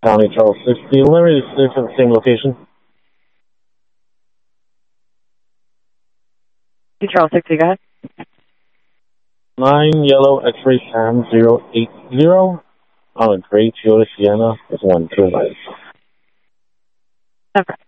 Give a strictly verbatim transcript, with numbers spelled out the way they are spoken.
County Charles sixty. Let me stay for the same location. Charles sixty, go ahead. Nine Yellow X-Ray Sam zero eight zero. On a gray Toyota Sienna with one two nine. Okay.